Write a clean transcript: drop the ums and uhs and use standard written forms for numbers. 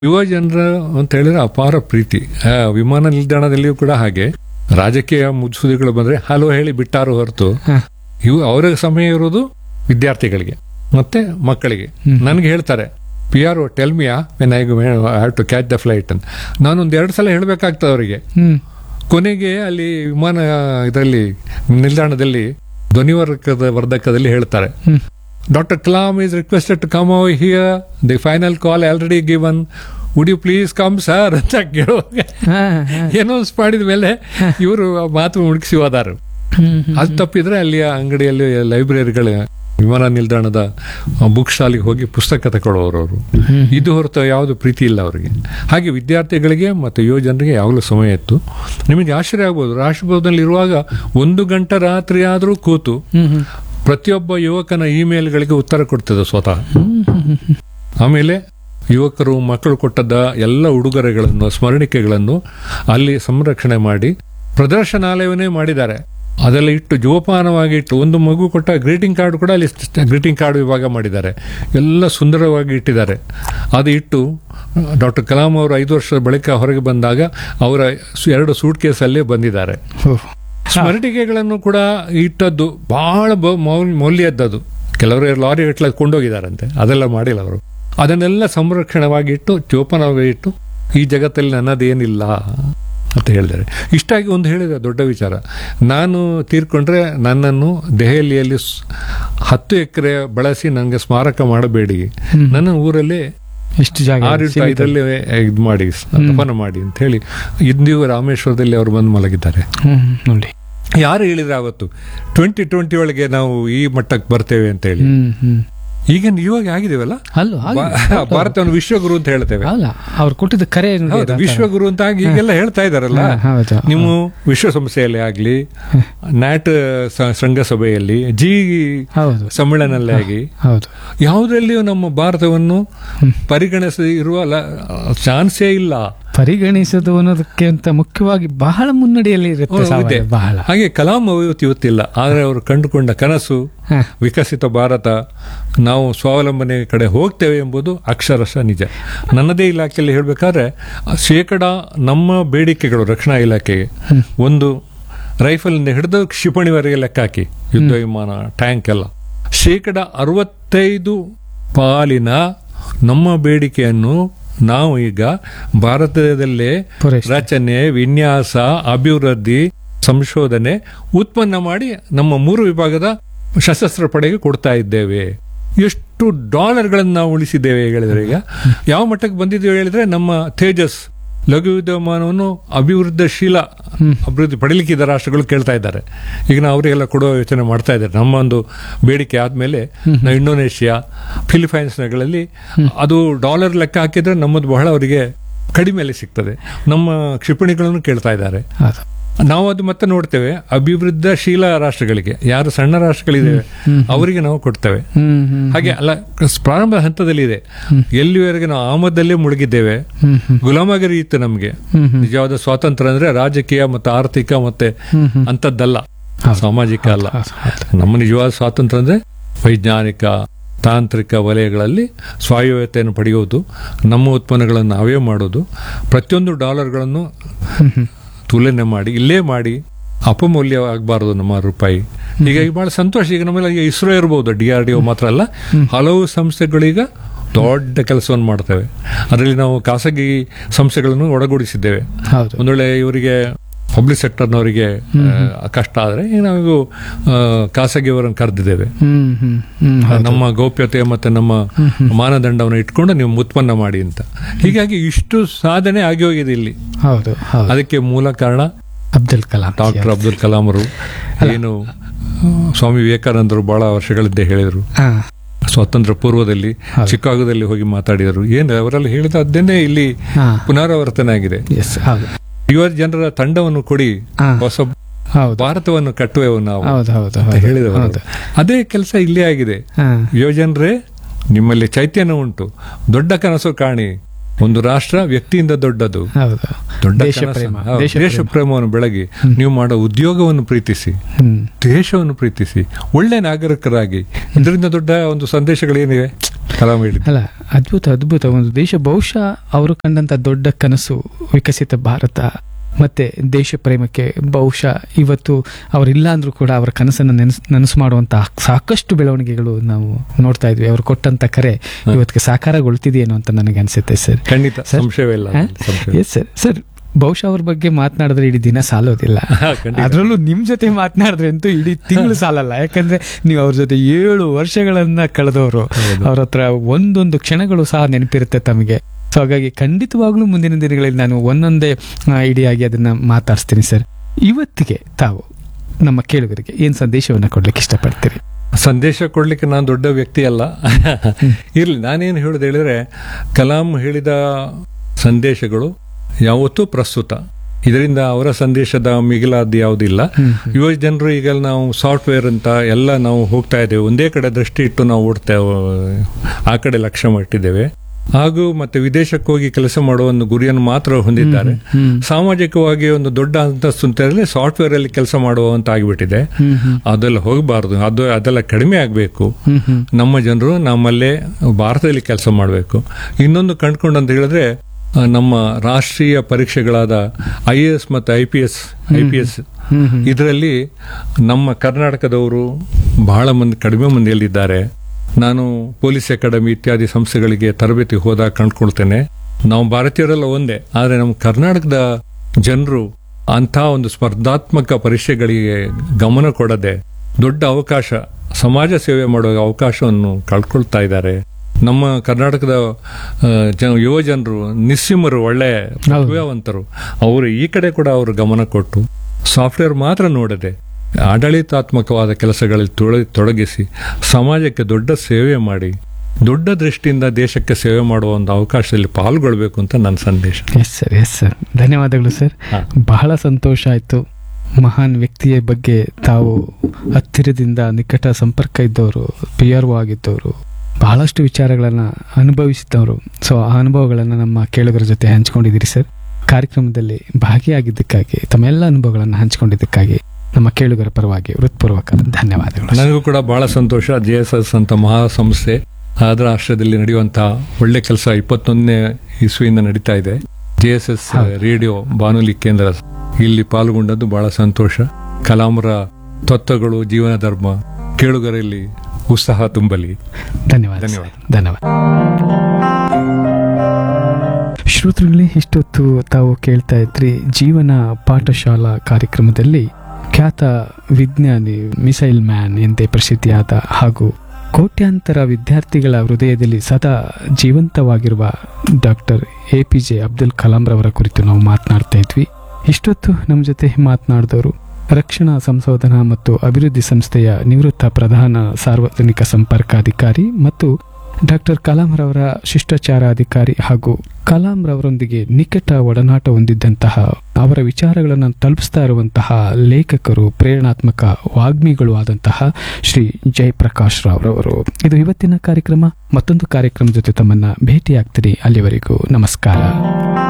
ಯುವ ಜನರ ಅಂತ ಹೇಳಿದ್ರೆ ಅಪಾರ ಪ್ರೀತಿ. ವಿಮಾನ ನಿಲ್ದಾಣದಲ್ಲಿಯೂ ಕೂಡ ಹಾಗೆ ರಾಜಕೀಯ ಮುಸುದಿಗಳು ಬಂದ್ರೆ ಹಲೋ ಹೇಳಿ ಬಿಟ್ಟಾರು ಹೊರತು ಅವರ ಸಮಯ ಇರೋದು ವಿದ್ಯಾರ್ಥಿಗಳಿಗೆ ಮತ್ತೆ ಮಕ್ಕಳಿಗೆ. ನನಗೆ ಹೇಳ್ತಾರೆ PRO tell me when I have to catch the flight ಅಂತ. ನಾನೊಂದು 2 ಸಲ ಹೇಳ್ಬೇಕಾಗ್ತದೆ ಅವರಿಗೆ. ಕೊನೆಗೆ ಅಲ್ಲಿ ವಿಮಾನ ಇದರಲ್ಲಿ ನಿಲ್ದಾಣದಲ್ಲಿ ಧ್ವನಿವರ್ಧಕದಲ್ಲಿ ಹೇಳ್ತಾರೆ, doctor Kalam is requested to come over here, the final call already given, would you please come sir ಅಂತ ಕೇಳುವಾಗ ಏನೋನ್ಸ್ ಮಾಡಿದ ಮೇಲೆ ಇವರು ಮಾತು ಮುಗಿಸಿ ಹೋದಾರು. ಅದು ತಪ್ಪಿದ್ರೆ ಅಲ್ಲಿಯ ಅಂಗಡಿಯಲ್ಲಿ ಲೈಬ್ರರಿಗಳ ವಿಮಾನ ನಿಲ್ದಾಣದ ಬುಕ್ ಸ್ಟಾಲಿಗೆ ಹೋಗಿ ಪುಸ್ತಕ ತಗೊಳ್ಳೋರು ಅವರು. ಇದು ಹೊರತು ಯಾವುದು ಪ್ರೀತಿ ಇಲ್ಲ ಅವರಿಗೆ. ಹಾಗೆ ವಿದ್ಯಾರ್ಥಿಗಳಿಗೆ ಮತ್ತು ಯುವ ಜನರಿಗೆ ಯಾವಾಗಲೂ ಸಮಯ ಇತ್ತು. ನಿಮಗೆ ಆಶ್ಚರ್ಯ ಆಗ್ಬೋದು, ರಾಷ್ಟ್ರಭವನದಲ್ಲಿ ಇರುವಾಗ 1 ಗಂಟೆ ರಾತ್ರಿ ಆದರೂ ಕೂತು ಪ್ರತಿಯೊಬ್ಬ ಯುವಕನ ಇಮೇಲ್ಗಳಿಗೆ ಉತ್ತರ ಕೊಡ್ತಿದ್ದ ಸ್ವತಃ. ಆಮೇಲೆ ಯುವಕರು ಮಕ್ಕಳು ಕೊಟ್ಟದ್ದ ಎಲ್ಲ ಉಡುಗೊರೆಗಳನ್ನು ಸ್ಮರಣಿಕೆಗಳನ್ನು ಅಲ್ಲಿ ಸಂರಕ್ಷಣೆ ಮಾಡಿ ಪ್ರದರ್ಶನಾಲಯವನ್ನೇ ಮಾಡಿದ್ದಾರೆ. ಅದೆಲ್ಲ ಇಟ್ಟು ಜೋಪಾನವಾಗಿ ಇಟ್ಟು, ಒಂದು ಮಗು ಕೊಟ್ಟ ಗ್ರೀಟಿಂಗ್ ಕಾರ್ಡ್ ಕೂಡ ಅಲ್ಲಿ ಗ್ರೀಟಿಂಗ್ ಕಾರ್ಡ್ ವಿಭಾಗ ಮಾಡಿದ್ದಾರೆ. ಎಲ್ಲ ಸುಂದರವಾಗಿ ಇಟ್ಟಿದ್ದಾರೆ. ಅದು ಇಟ್ಟು ಡಾಕ್ಟರ್ ಕಲಾಂ ಅವರು 5 ವರ್ಷದ ಬಳಿಕ ಹೊರಗೆ ಬಂದಾಗ ಅವರ 2 ಸೂಟ್ ಕೇಸಲ್ಲೇ ಬಂದಿದ್ದಾರೆ. ಸ್ಮರಣಿಕೆಗಳನ್ನು ಕೂಡ ಇಟ್ಟದ್ದು ಬಹಳ ಮೌಲ್ಯದ್ದದು. ಕೆಲವರು ಲಾರಿ ಗಟ್ಟಲೆ ಕೊಂಡೋಗಿದ್ದಾರಂತೆ, ಅದೆಲ್ಲ ಮಾಡಿಲ್ಲ ಅವರು. ಅದನ್ನೆಲ್ಲ ಸಂರಕ್ಷಣವಾಗಿ ಇಟ್ಟು ಜೋಪಾನವಾಗಿ ಇಟ್ಟು ಈ ಜಗತ್ತಲ್ಲಿ ನನ್ನದೇನಿಲ್ಲ ಅಂತ ಹೇಳಿದ್ದಾರೆ. ಇಷ್ಟಾಗಿ ಒಂದು ಹೇಳಿದ ದೊಡ್ಡ ವಿಚಾರ, ನಾನು ತೀರ್ಕೊಂಡ್ರೆ ನನ್ನನ್ನು ದೆಹಲಿಯಲ್ಲಿ 10 ಎಕರೆ ಬಳಸಿ ನನಗೆ ಸ್ಮಾರಕ ಮಾಡಬೇಡಿ, ನನ್ನ ಊರಲ್ಲೇ ಇಷ್ಟು ಜಾಗ 6-5 ಇದು ಮಾಡಿ ದಫನ ಮಾಡಿ ಅಂತ ಹೇಳಿ ಇಂದಿಗೂ ರಾಮೇಶ್ವರದಲ್ಲಿ ಅವರು ಬಂದು ಮಲಗಿದ್ದಾರೆ. ನೋಡಿ, ಯಾರು ಹೇಳಿದ್ರೆ ಅವತ್ತು 2020 ಒಳಗೆ ನಾವು ಈ ಮಟ್ಟಕ್ಕೆ ಬರ್ತೇವೆ ಅಂತ ಹೇಳಿ. ಈಗ ಇವಾಗ ಆಗಿದೇವಲ್ಲ, ಭಾರತವನ್ನು ವಿಶ್ವಗುರು ಅಂತ ಹೇಳ್ತೇವೆ. ಅವ್ರು ಕೊಟ್ಟಿದ್ದ ಕರೆ ವಿಶ್ವಗುರು ಅಂತ ಆಗಿ ಈಗೆಲ್ಲ ಹೇಳ್ತಾ ಇದಾರಲ್ಲ. ನೀವು ವಿಶ್ವಸಂಸ್ಥೆಯಲ್ಲಿ ಆಗ್ಲಿ, ನ್ಯಾಟ್ ಶೃಂಗಸಭೆಯಲ್ಲಿ, ಜಿ ಸಮ್ಮೇಳನದಲ್ಲಿ ಆಗಿ ಯಾವುದರಲ್ಲಿಯೂ ನಮ್ಮ ಭಾರತವನ್ನು ಪರಿಗಣಿಸಿರುವ ಚಾನ್ಸೇ ಇಲ್ಲ. ಪರಿಗಣಿಸೋದು ಅನ್ನೋದಕ್ಕೆ ಅಂತ ಮುಖ್ಯವಾಗಿ ಬಹಳ ಮುನ್ನಡೆಯಲ್ಲಿ ಇರುತ್ತೆ ಬಹಳ. ಹಾಗೆ ಕಲಾಂ ಇವತ್ತಿಲ್ಲ, ಆದರೆ ಅವರು ಕಂಡುಕೊಂಡ ಕನಸು ವಿಕಸಿತ ಭಾರತ, ನಾವು ಸ್ವಾವಲಂಬನೆ ಕಡೆ ಹೋಗ್ತೇವೆ ಎಂಬುದು ಅಕ್ಷರಶಃ ನಿಜ. ನನ್ನದೇ ಇಲಾಖೆಯಲ್ಲಿ ಹೇಳಬೇಕಾದ್ರೆ 1% ನಮ್ಮ ಬೇಡಿಕೆಗಳು ರಕ್ಷಣಾ ಇಲಾಖೆಗೆ, ಒಂದು ರೈಫಲ್ನಿಂದ ಹಿಡಿದು ಕ್ಷಿಪಣಿವರೆಗೆ ಲೆಕ್ಕ ಹಾಕಿ, ಯುದ್ಧ ವಿಮಾನ, ಟ್ಯಾಂಕ್ ಎಲ್ಲ 65% ಪಾಲಿನ ನಮ್ಮ ಬೇಡಿಕೆಯನ್ನು ನಾವು ಈಗ ಭಾರತದಲ್ಲೇ ರಚನೆ, ವಿನ್ಯಾಸ, ಅಭಿವೃದ್ಧಿ, ಸಂಶೋಧನೆ, ಉತ್ಪನ್ನ ಮಾಡಿ ನಮ್ಮ 3 ವಿಭಾಗದ ಸಶಸ್ತ್ರ ಪಡೆಗೆ ಕೊಡ್ತಾ ಇದ್ದೇವೆ. ಎಷ್ಟು ಡಾಲರ್ಗಳನ್ನು ನಾವು ಉಳಿಸಿದ್ದೇವೆ ಹೇಳಿದ್ರೆ, ಈಗ ಯಾವ ಮಟ್ಟಕ್ಕೆ ಬಂದಿದ್ದೇವೆ ಹೇಳಿದ್ರೆ, ನಮ್ಮ ತೇಜಸ್ ಲಘು ಯುದ್ಧ ವಿಮಾನವನ್ನು ಅಭಿವೃದ್ಧಿ ಪಡೀಲಿಕ್ಕಿದ್ದ ರಾಷ್ಟ್ರಗಳು ಕೇಳ್ತಾ ಇದ್ದಾರೆ. ಈಗ ನಾವು ಅವರಿಗೆಲ್ಲ ಕೊಡುವ ಯೋಚನೆ ಮಾಡ್ತಾ ಇದ್ದಾರೆ. ನಮ್ಮ ಒಂದು ಬೇಡಿಕೆ ಆದ್ಮೇಲೆ ನಾವು ಇಂಡೋನೇಷಿಯಾ, ಫಿಲಿಪೈನ್ಸ್ಗಳಲ್ಲಿ ಅದು ಡಾಲರ್ ಲೆಕ್ಕ ಹಾಕಿದ್ರೆ ನಮ್ಮದು ಬಹಳ ಅವರಿಗೆ ಕಡಿಮೆಯಲ್ಲಿ ಸಿಗ್ತದೆ. ನಮ್ಮ ಕ್ಷಿಪಣಿಗಳನ್ನು ಕೇಳ್ತಾ ಇದ್ದಾರೆ. ನಾವು ಅದು ಮತ್ತೆ ನೋಡ್ತೇವೆ, ಅಭಿವೃದ್ಧಿಶೀಲ ರಾಷ್ಟ್ರಗಳಿಗೆ, ಯಾರು ಸಣ್ಣ ರಾಷ್ಟ್ರಗಳಿದ್ದೇವೆ ಅವರಿಗೆ ನಾವು ಕೊಡ್ತೇವೆ. ಹಾಗೆ ಅಲ್ಲ, ಪ್ರಾರಂಭ ಹಂತದಲ್ಲಿ ಇದೆ. ಎಲ್ಲಿವರೆಗೆ ನಾವು ಆಮದಲ್ಲೇ ಮುಳುಗಿದ್ದೇವೆ, ಗುಲಾಮಗಿರಿ ಇತ್ತು ನಮಗೆ. ನಿಜವಾದ ಸ್ವಾತಂತ್ರ್ಯ ಅಂದ್ರೆ ರಾಜಕೀಯ ಮತ್ತು ಆರ್ಥಿಕ ಮತ್ತೆ ಅಂತದ್ದಲ್ಲ, ಸಾಮಾಜಿಕ ಅಲ್ಲ. ನಮ್ಮ ನಿಜವಾದ ಸ್ವಾತಂತ್ರ್ಯ ಅಂದ್ರೆ ವೈಜ್ಞಾನಿಕ, ತಾಂತ್ರಿಕ ವಲಯಗಳಲ್ಲಿ ಸ್ವಾಯತ್ತತೆಯನ್ನು ಪಡೆಯುವುದು, ನಮ್ಮ ಉತ್ಪನ್ನಗಳನ್ನು ನಾವೇ ಮಾಡೋದು, ಪ್ರತಿಯೊಂದು ಡಾಲರ್ಗಳನ್ನು ತುಲನೆ ಮಾಡಿ ಇಲ್ಲೇ ಮಾಡಿ ಅಪಮೌಲ್ಯ ಆಗಬಾರದು ನಮ್ಮ ರೂಪಾಯಿ. ಹೀಗಾಗಿ ಬಹಳ ಸಂತೋಷ. ಈಗ ನಮ್ಮಲ್ಲಿ ಇಸ್ರೋ ಇರ್ಬೋದು, DRDO ಮಾತ್ರ ಅಲ್ಲ, ಹಲವು ಸಂಸ್ಥೆಗಳೀಗ ದೊಡ್ಡ ಕೆಲಸವನ್ನು ಮಾಡ್ತೇವೆ. ಅದರಲ್ಲಿ ನಾವು ಖಾಸಗಿ ಸಂಸ್ಥೆಗಳನ್ನು ಒಳಗೂಡಿಸಿದ್ದೇವೆ. ಒಂದೊಳ್ಳೆ ಇವರಿಗೆ ಪಬ್ಲಿಕ್ ಸೆಕ್ಟರ್ನವರಿಗೆ ಕಷ್ಟ ಆದರೆ ಈಗ ನಾವು ಖಾಸಗಿಯವರನ್ನು ಕರೆದಿದ್ದೇವೆ. ನಮ್ಮ ಗೌಪ್ಯತೆ ಮತ್ತೆ ನಮ್ಮ ಮಾನದಂಡವನ್ನು ಇಟ್ಕೊಂಡು ನೀವು ಉತ್ಪನ್ನ ಮಾಡಿ ಅಂತ. ಹೀಗಾಗಿ ಇಷ್ಟು ಸಾಧನೆ ಆಗಿ ಹೋಗಿದೆ ಇಲ್ಲಿ. ಅದಕ್ಕೆ ಮೂಲ ಕಾರಣ ಡಾಕ್ಟರ್ ಅಬ್ದುಲ್ ಕಲಾಂ ಅವರು. ಏನು ಸ್ವಾಮಿ ವಿವೇಕಾನಂದರು ಬಹಳ ವರ್ಷಗಳಿಂದ ಹೇಳಿದರು, ಸ್ವಾತಂತ್ರ್ಯ ಪೂರ್ವದಲ್ಲಿ ಚಿಕಾಗೋದಲ್ಲಿ ಹೋಗಿ ಮಾತಾಡಿದರು. ಏನು ಅವರೆಲ್ಲ ಹೇಳಿದ ಅದನ್ನೇ ಇಲ್ಲಿ ಪುನರಾವರ್ತನೆ ಆಗಿದೆ. ಯುವ ಜನರ ತಂಡವನ್ನು ಕೊಡಿ, ಹೊಸ ಭಾರತವನ್ನು ಕಟ್ಟುವೆವು ನಾವು ಹೇಳಿದವರು. ಅದೇ ಕೆಲಸ ಇಲ್ಲೇ ಆಗಿದೆ. ಯುವ ಜನರೇ, ನಿಮ್ಮಲ್ಲಿ ಚೈತನ್ಯ ಉಂಟು, ದೊಡ್ಡ ಕನಸು ಕಾಣಿ. ಒಂದು ರಾಷ್ಟ್ರ ವ್ಯಕ್ತಿಯಿಂದ ದೊಡ್ಡದು. ದೊಡ್ಡ ದೇಶ ಪ್ರೇಮವನ್ನು ಬೆಳಗಿ ನೀವು ಮಾಡೋ ಉದ್ಯೋಗವನ್ನು ಪ್ರೀತಿಸಿ, ದೇಶವನ್ನು ಪ್ರೀತಿಸಿ, ಒಳ್ಳೆ ನಾಗರಿಕರಾಗಿ. ಇದರಿಂದ ದೊಡ್ಡ ಒಂದು ಸಂದೇಶಗಳೇನಿವೆ? ಕಲಾಂ ಹೇಳಿದ್ದು. ಅಲ್ಲ, ಅದ್ಭುತ ಅದ್ಭುತ. ಒಂದು ದೇಶ ಬಹುಶಃ ಅವರು ಕಂಡಂತ ದೊಡ್ಡ ಕನಸು ವಿಕಸಿತ ಭಾರತ ಮತ್ತೆ ದೇಶ ಪ್ರೇಮಕ್ಕೆ ಬಹುಶಃ ಇವತ್ತು ಅವರಿಲ್ಲ ಅಂದ್ರೂ ಕೂಡ ಅವರ ಕನಸನ್ನು ನನಸು ಮಾಡುವಂತಹ ಸಾಕಷ್ಟು ಬೆಳವಣಿಗೆಗಳು ನಾವು ನೋಡ್ತಾ ಇದ್ವಿ. ಅವರು ಕೊಟ್ಟಂತ ಕರೆ ಇವತ್ತಿಗೆ ಸಾಕಾರಗೊಳ್ತಿದೆಯೇನೋ ಅಂತ ನನಗೆ ಅನ್ಸುತ್ತೆ ಸರ್. ಖಂಡಿತ, ಸಂಶಯವಿಲ್ಲ. Yes sir. ಸರ್, ಬಹುಶಃ ಅವ್ರ ಬಗ್ಗೆ ಮಾತನಾಡಿದ್ರೆ ಇಡೀ ದಿನ ಸಾಲೋದಿಲ್ಲ. ಅದರಲ್ಲೂ ನಿಮ್ ಜೊತೆ ಮಾತನಾಡಿದ್ರೆ ಅಂತೂ ಇಡೀ ತಿಂಗಳು ಸಾಲಲ್ಲ. ಯಾಕಂದ್ರೆ ನೀವು ಅವ್ರ ಜೊತೆ 7 ವರ್ಷಗಳನ್ನ ಕಳೆದವರು. ಅವ್ರ ಹತ್ರ ಒಂದೊಂದು ಕ್ಷಣಗಳು ಸಹ ನೆನಪಿರುತ್ತೆ ತಮಗೆ. ಸೊ ಹಾಗಾಗಿ ಖಂಡಿತವಾಗ್ಲೂ ಮುಂದಿನ ದಿನಗಳಲ್ಲಿ ನಾನು ಒಂದೊಂದೇ ಇಡಿಯಾಗಿ ಅದನ್ನ ಮಾತಾಡ್ಸ್ತೀನಿ ಸರ್. ಇವತ್ತಿಗೆ ತಾವು ನಮ್ಮ ಕೇಳುಗರಿಗೆ ಏನ್ ಸಂದೇಶವನ್ನ ಕೊಡ್ಲಿಕ್ಕೆ ಇಷ್ಟಪಡ್ತೀರಿ? ಸಂದೇಶ ಕೊಡ್ಲಿಕ್ಕೆ ನಾನು ದೊಡ್ಡ ವ್ಯಕ್ತಿ ಅಲ್ಲ. ಇರ್ಲಿ, ನಾನೇನು ಹೇಳುದು ಹೇಳಿದ್ರೆ, ಕಲಾಂ ಹೇಳಿದ ಸಂದೇಶಗಳು ಯಾವತ್ತೂ ಪ್ರಸ್ತುತ. ಇದರಿಂದ ಅವರ ಸಂದೇಶದ ಮಿಗಿಲಾದ ಯಾವುದಿಲ್ಲ. ಯುವ ಜನರು ಈಗ ನಾವು ಸಾಫ್ಟ್ವೇರ್ ಅಂತ ಎಲ್ಲ ನಾವು ಹೋಗ್ತಾ ಇದ್ದೇವೆ, ಒಂದೇ ಕಡೆ ದೃಷ್ಟಿ ಇಟ್ಟು ನಾವು ಓಡ್ತೇವೆ, ಆ ಕಡೆ ಲಕ್ಷ್ಯ ಮಾಡಿದ್ದೇವೆ. ಹಾಗೂ ಮತ್ತೆ ವಿದೇಶಕ್ಕೆ ಹೋಗಿ ಕೆಲಸ ಮಾಡುವ ಒಂದು ಗುರಿಯನ್ನು ಮಾತ್ರ ಹೊಂದಿದ್ದಾರೆ. ಸಾಮಾಜಿಕವಾಗಿ ಒಂದು ದೊಡ್ಡ ಅಂತಸ್ತು ಅಂತ ಹೇಳಿದ್ರೆ ಸಾಫ್ಟ್ವೇರ್ ಅಲ್ಲಿ ಕೆಲಸ ಮಾಡುವಂತ ಆಗಿಬಿಟ್ಟಿದೆ. ಅದೆಲ್ಲ ಹೋಗಬಾರ್ದು, ಅದೆಲ್ಲ ಕಡಿಮೆ ಆಗಬೇಕು. ನಮ್ಮ ಜನರು ನಮ್ಮಲ್ಲೇ ಭಾರತದಲ್ಲಿ ಕೆಲಸ ಮಾಡಬೇಕು. ಇನ್ನೊಂದು ಕಂಡುಕೊಂಡು ಅಂತ ಹೇಳಿದ್ರೆ, ನಮ್ಮ ರಾಷ್ಟ್ರೀಯ ಪರೀಕ್ಷೆಗಳಾದ IAS ಮತ್ತು IPS ಇದರಲ್ಲಿ ನಮ್ಮ ಕರ್ನಾಟಕದವರು ಬಹಳ ಕಡಿಮೆ ಮಂದಿಯಲ್ಲಿದ್ದಾರೆ. ನಾನು ಪೊಲೀಸ್ ಅಕಾಡೆಮಿ ಇತ್ಯಾದಿ ಸಂಸ್ಥೆಗಳಿಗೆ ತರಬೇತಿ ಹೋದಾಗ ಕಂಡುಕೊಳ್ತೇನೆ, ನಾವು ಭಾರತೀಯರೆಲ್ಲ ಒಂದೇ, ಆದರೆ ನಮ್ಮ ಕರ್ನಾಟಕದ ಜನರು ಅಂಥ ಒಂದು ಸ್ಪರ್ಧಾತ್ಮಕ ಪರೀಕ್ಷೆಗಳಿಗೆ ಗಮನ ಕೊಡದೆ ದೊಡ್ಡ ಅವಕಾಶ, ಸಮಾಜ ಸೇವೆ ಮಾಡುವ ಅವಕಾಶವನ್ನು ಕಳ್ಕೊಳ್ತಾ ಇದ್ದಾರೆ. ನಮ್ಮ ಕರ್ನಾಟಕದ ಯುವ ಜನರು ನಿಸ್ಸೀಮರು, ಒಳ್ಳೆ ಪ್ರತಿಭಾವಂತರು. ಅವರು ಈ ಕಡೆ ಕೂಡ ಅವರು ಗಮನ ಕೊಟ್ಟು ಸಾಫ್ಟ್ವೇರ್ ಮಾತ್ರ ನೋಡದೆ ಆಡಳಿತಾತ್ಮಕವಾದ ಕೆಲಸಗಳಲ್ಲಿ ತೊಡಗಿಸಿ ಸಮಾಜಕ್ಕೆ ದೊಡ್ಡ ಸೇವೆ ಮಾಡಿ ದೊಡ್ಡ ದೃಷ್ಟಿಯಿಂದ ದೇಶಕ್ಕೆ ಸೇವೆ ಮಾಡುವ ಒಂದು ಅವಕಾಶದಲ್ಲಿ ಪಾಲ್ಗೊಳ್ಬೇಕು ಅಂತ ನನ್ನ ಸಂದೇಶ. Yes sir. ಧನ್ಯವಾದಗಳು ಸರ್. ಬಹಳ ಸಂತೋಷ ಆಯ್ತು. ಮಹಾನ್ ವ್ಯಕ್ತಿಯ ಬಗ್ಗೆ ತಾವು ಹತ್ತಿರದಿಂದ ನಿಕಟ ಸಂಪರ್ಕ ಇದ್ದವರು, PRO ಆಗಿದ್ದವರು, ಬಹಳಷ್ಟು ವಿಚಾರಗಳನ್ನ ಅನುಭವಿಸಿದವರು. ಸೊ ಆ ಅನುಭವಗಳನ್ನು ನಮ್ಮ ಕೇಳುಗರ ಜೊತೆ ಹಂಚಿಕೊಂಡಿದ್ದೀರಿ ಸರ್. ಕಾರ್ಯಕ್ರಮದಲ್ಲಿ ಭಾಗಿಯಾಗಿದ್ದಕ್ಕಾಗಿ, ತಮ್ಮೆಲ್ಲ ಅನುಭವಗಳನ್ನು ಹಂಚಿಕೊಂಡಿದ್ದಕ್ಕಾಗಿ ನಮ್ಮ ಕೇಳುಗರ ಪರವಾಗಿ ಹೃತ್ಪೂರ್ವಕ ಧನ್ಯವಾದಗಳು. ನನಗೂ ಕೂಡ ಬಹಳ ಸಂತೋಷ. JSS ಅಂತ ಮಹಾ ಸಂಸ್ಥೆ, ಅದರ ರಾಷ್ಟ್ರದಲ್ಲಿ ನಡೆಯುವಂತಹ ಒಳ್ಳೆ ಕೆಲಸ 21ನೇ ಇಸ್ವಿಯಿಂದ ನಡೀತಾ ಇದೆ. JSS ರೇಡಿಯೋ ಬಾನುಲಿ ಕೇಂದ್ರ ಇಲ್ಲಿ ಪಾಲ್ಗೊಂಡದ್ದು ಬಹಳ ಸಂತೋಷ. ಕಲಾಂರ ತತ್ವಗಳು, ಜೀವನ ಧರ್ಮ ಕೇಳುಗರಲ್ಲಿ ಉತ್ಸಾಹ ತುಂಬಲಿ. ಧನ್ಯವಾದ. ಶ್ರೋತೃಗಳೇ, ಇಷ್ಟೊತ್ತು ತಾವು ಕೇಳ್ತಾ ಇದ್ರಿ ಜೀವನ ಪಾಠಶಾಲಾ ಕಾರ್ಯಕ್ರಮದಲ್ಲಿ ಖ್ಯಾತ ವಿಜ್ಞಾನಿ, ಮಿಸೈಲ್ ಮ್ಯಾನ್ ಎಂದೇ ಪ್ರಸಿದ್ಧಿಯಾದ ಹಾಗೂ ಕೋಟ್ಯಾಂತರ ವಿದ್ಯಾರ್ಥಿಗಳ ಹೃದಯದಲ್ಲಿ ಸದಾ ಜೀವಂತವಾಗಿರುವ ಡಾಕ್ಟರ್ APJ ಅಬ್ದುಲ್ ಕಲಾಂ ರವರ ಕುರಿತು ನಾವು ಮಾತನಾಡ್ತಾ ಇದ್ವಿ. ಇಷ್ಟೊತ್ತು ನಮ್ಮ ಜೊತೆ ಮಾತನಾಡಿದವರು ರಕ್ಷಣಾ ಸಂಶೋಧನಾ ಮತ್ತು ಅಭಿವೃದ್ಧಿ ಸಂಸ್ಥೆಯ ನಿವೃತ್ತ ಪ್ರಧಾನ ಸಾರ್ವಜನಿಕ ಸಂಪರ್ಕಾಧಿಕಾರಿ ಮತ್ತು ಡಾಕ್ಟರ್ ಕಲಾಂ ರವರ ಶಿಷ್ಟಾಚಾರ ಅಧಿಕಾರಿ ಹಾಗೂ ಕಲಾಂ ರವರೊಂದಿಗೆ ನಿಕಟ ಒಡನಾಟ ಹೊಂದಿದ್ದಂತಹ, ಅವರ ವಿಚಾರಗಳನ್ನು ತಲುಪಿಸ್ತಾ ಇರುವಂತಹ ಲೇಖಕರು, ಪ್ರೇರಣಾತ್ಮಕ ವಾಗ್ಮಿಗಳು ಆದಂತಹ ಶ್ರೀ ಜಯಪ್ರಕಾಶ್ ರಾವ್ ರವರು. ಇದು ಇವತ್ತಿನ ಕಾರ್ಯಕ್ರಮ. ಮತ್ತೊಂದು ಕಾರ್ಯಕ್ರಮದ ಜೊತೆ ತಮ್ಮನ್ನ ಭೇಟಿಯಾಗ್ತೀನಿ. ಅಲ್ಲಿವರೆಗೂ ನಮಸ್ಕಾರ.